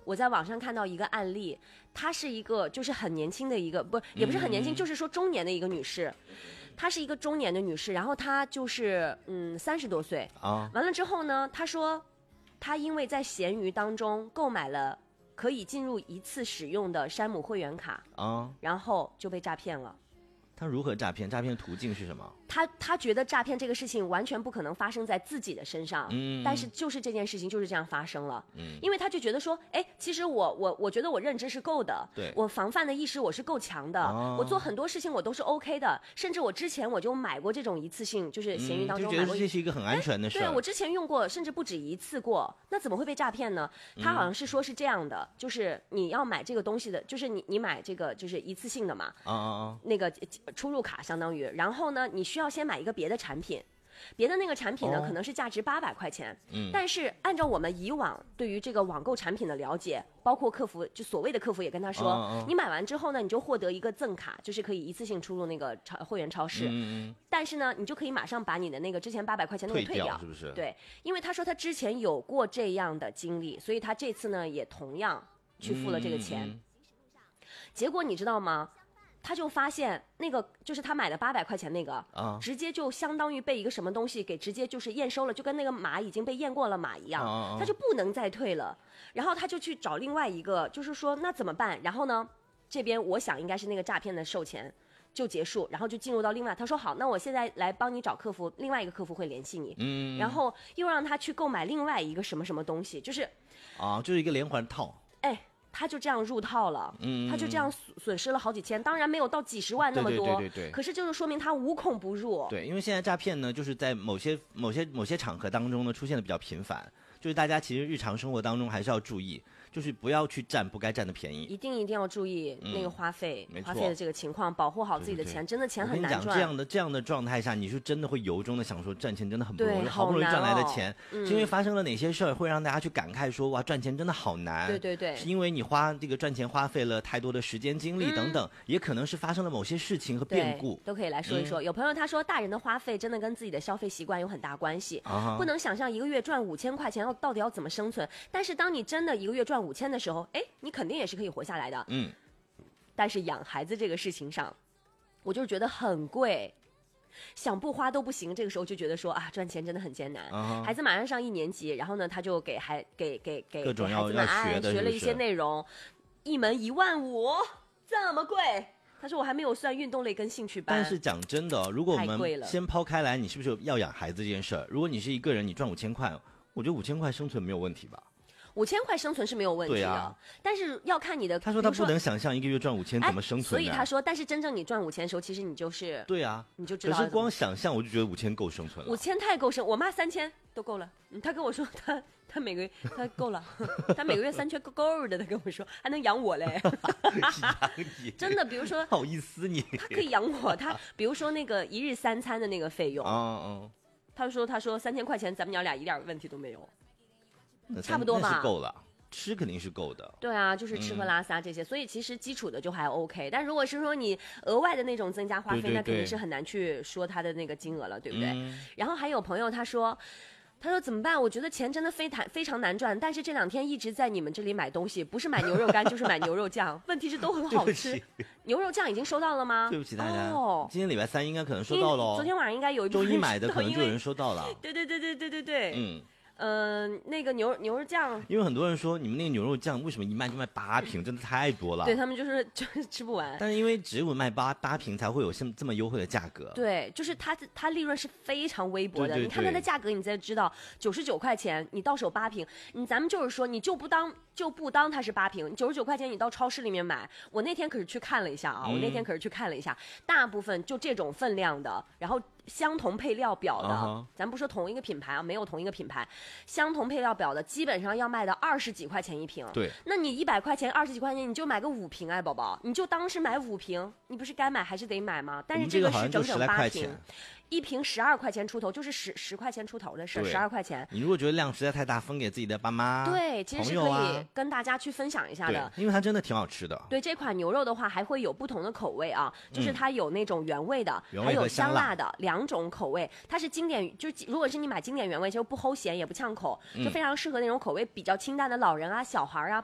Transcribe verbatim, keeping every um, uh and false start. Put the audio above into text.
我在网上看到一个案例，她是一个就是很年轻的一个，不也不是很年轻，嗯、就是说中年的一个女士，她是一个中年的女士，然后她就是嗯三十多岁啊，完了之后呢，她说她因为在闲鱼当中购买了可以进入一次使用的山姆会员卡啊，然后就被诈骗了。 他如何诈骗？诈骗途径是什么？ 他他觉得诈骗这个事情完全不可能发生在自己的身上，嗯，但是就是这件事情就是这样发生了，嗯，因为他就觉得说，哎，其实我我我觉得我认知是够的， 对， 我防范的意识我是够强的，哦、我做很多事情我都是 OK 的，甚至我之前我就买过这种一次性，就是闲鱼当中买过、 嗯，就觉得这是一个很安全的事。 对，我之前用过，甚至不止一次过，那怎么会被诈骗呢？他好像是说是这样的，嗯、就是你要买这个东西的，就是你你买这个就是一次性的嘛，啊啊啊，那个出入卡相当。然后呢，你需要先买一个别的产品，别的那个产品呢、哦、可能是价值八百块钱，嗯，但是按照我们以往对于这个网购产品的了解，包括客服就所谓的客服也跟他说，哦哦你买完之后呢，你就获得一个赠卡，就是可以一次性出入那个超会员超市，嗯嗯，但是呢，你就可以马上把你的那个之前八百块钱那个退掉， 退掉是不是？ 对，因为他说他之前有过这样的经历，所以他这次呢也同样去付了这个钱，嗯嗯结果你知道吗？他就发现那个就是他买的八百块钱那个啊，直接就相当于被一个什么东西给直接就是验收了，就跟那个码已经被验过了码一样，啊、他就不能再退了。然后他就去找另外一个，就是说那怎么办？然后呢，这边我想应该是那个诈骗的售前就结束，然后就进入到另外。他说好，那我现在来帮你找客服，另外一个客服会联系你，嗯，然后又让他去购买另外一个什么什么东西，就是啊，就是一个连环套， 哎。他就这样入套了，嗯，他就这样损失了好几千，当然没有到几十万那么多， 对对对对对， 可是就是说明他无孔不入。 对，因为现在诈骗呢，就是在某些某些某些场合当中呢出现的比较频繁，就是大家其实日常生活当中还是要注意，就是不要去占不该占的便宜， 一定一定要注意那个花费，嗯、花费的这个情况，保护好自己的钱，对对对真的钱很难赚。 我跟你讲，这样的这样的状态下，你是真的会由衷的想说赚钱真的很不容易，好不容易赚来的钱，哦嗯、是因为发生了哪些事儿会让大家去感慨说哇赚钱真的好难？ 对对对， 是因为你花这个赚钱花费了太多的时间精力等等，嗯、也可能是发生了某些事情和变故， 都可以来说一说。嗯、有朋友他说，大人的花费真的跟自己的消费习惯有很大关系，啊、不能想象一个月赚五千块钱要到底要怎么生存。但是当你真的一个月赚五千的时候，哎，你肯定也是可以活下来的。嗯，但是养孩子这个事情上，我就是觉得很贵。想不花都不行，这个时候就觉得说啊，赚钱真的很艰难。Uh-huh. 孩子马上上一年级，然后呢，他就给孩给给给各种给孩子们学的学了一些内容，一门一万五，这么贵。他说我还没有算运动类跟兴趣班。 但是讲真的，如果我们先抛开来，你是不是要养孩子这件事儿？如果你是一个人，你赚五千块，我觉得五千块生存没有问题吧？ 五千块生存是没有问题的， 啊、 但是要看你的。 他说他不能想象一个月赚五千怎么生存、啊、 所以他说，但是真正你赚五千的时候，其实你就是对啊， 你就知道。 可是光想象我就觉得五千够生存了。 五千太够生，我妈三千都够了。嗯，他跟我说他他每个月他够了，他每个月三千够够的。他跟我说还能养我嘞， 养你真的，比如说好意思你， 他可以养我。他比如说那个一日三餐的那个费用， 嗯嗯， 他说他说三千块钱咱们娘俩一点问题都没有， 那差不多吧， 那是够了。吃肯定是够的， 对啊，就是吃喝拉撒这些、嗯、所以其实基础的就还 OK， 但如果是说你额外的那种增加花费， 对对对， 那肯定是很难去说它的那个金额了，对不对、 嗯、 然后还有朋友他说他说怎么办，我觉得钱真的非常非常难赚，但是这两天一直在你们这里买东西，不是买牛肉干就是买牛肉酱，问题是都很好吃。牛肉酱已经收到了吗？ 对不起大家、哦、今天礼拜三应该可能收到了， 昨天晚上应该有一部分周一买的可能就有人收到了。 对对对对对对对， 嗯嗯、呃，那个牛牛肉酱， 因为很多人说你们那个牛肉酱为什么一卖就卖八瓶，真的太多了。 对，他们就是就是吃不完。 但是因为只有卖八八瓶才会有这么这么优惠的价格。 对，就是它它利润是非常微薄的。 对对对， 你看它的价格，你才知道九十九块钱，你到手八瓶，你咱们就是说你就不当就不当它是八瓶，九十九块钱你到超市里面买，我那天可是去看了一下啊，嗯、我那天可是去看了一下，大部分就这种分量的，然后相同配料表的， uh-huh. 咱不说同一个品牌啊，没有同一个品牌。相同配料表的基本上要卖到二十几块钱一瓶， 对， 那你一百块钱二十几块钱你就买个五瓶哎，宝宝，你就当是买五瓶，你不是该买还是得买吗？但是这个是整整八瓶，一瓶十二块钱出头，就是十十块钱出头的事，十二块钱。 你如果觉得量实在太大，分给自己的爸妈， 对，其实是可以跟大家去分享一下的， 因为它真的挺好吃的。 对，这款牛肉的话还会有不同的口味啊，就是它有那种原味的， 嗯、 还有香辣的两种口味。它是经典，就是如果是你买经典原味，就不齁咸也不呛口，就非常适合那种口味比较清淡的老人啊、小孩啊、